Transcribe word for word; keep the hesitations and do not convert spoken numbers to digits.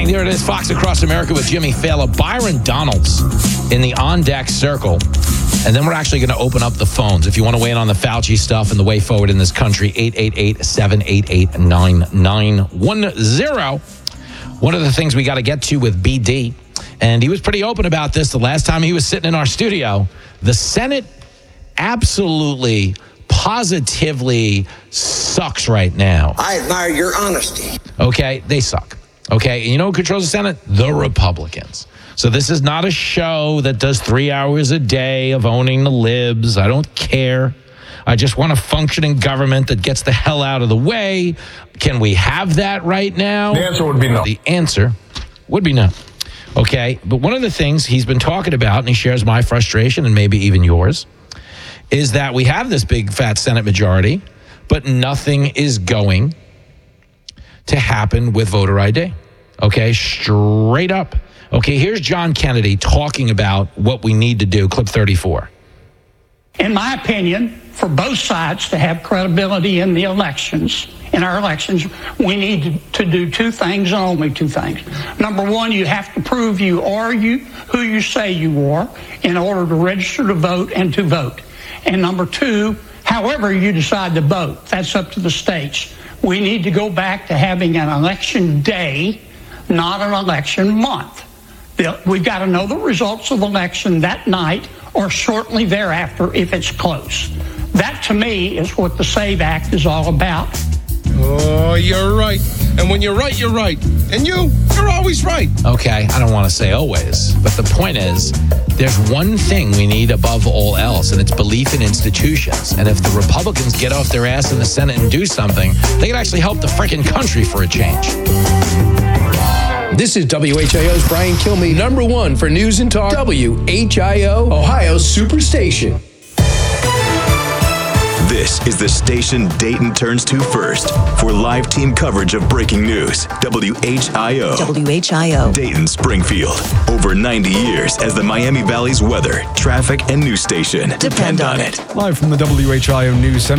morning. Here it is, Fox Across America with Jimmy Fallon. Byron Donalds in the on-deck circle. And then we're actually going to open up the phones. If you want to weigh in on the Fauci stuff and the way forward in this country, eight eight eight, seven eight eight, nine nine one zero. One of the things we got to get to with B D, and he was pretty open about this the last time he was sitting in our studio, the Senate absolutely, positively sucks right now. I admire your honesty. Okay, they suck. Okay, and you know who controls the Senate? The Republicans. So this is not a show that does three hours a day of owning the libs. I don't care. I just want a functioning government that gets the hell out of the way. Can we have that right now? The answer would be no. The answer would be no. Okay, but one of the things he's been talking about, and he shares my frustration and maybe even yours, is that we have this big fat Senate majority, but nothing is going to happen with voter I D. Okay, straight up. Okay, here's John Kennedy talking about what we need to do. Clip thirty-four. In my opinion, for both sides to have credibility in the elections, in our elections, we need to, to do two things and only two things. Number one, you have to prove you are you who you say you are in order to register to vote and to vote. And number two, however you decide to vote, that's up to the states. We need to go back to having an election day, not an election month. We've got to know the results of the election that night or shortly thereafter if it's close. That, to me, is what the SAVE Act is all about. Oh, you're right. And when you're right, you're right. And you, you're always right. Okay, I don't want to say always, but the point is, there's one thing we need above all else, and it's belief in institutions. And if the Republicans get off their ass in the Senate and do something, they can actually help the freaking country for a change. This is W H I O's Brian Kilmeade, number one for news and talk, W H I O, Ohio's Superstation. This is the station Dayton turns to first for live team coverage of breaking news. W H I O. W H I O. Dayton, Springfield. Over ninety years as the Miami Valley's weather, traffic, and news station. Depend on it. Live from the W H I O News Center.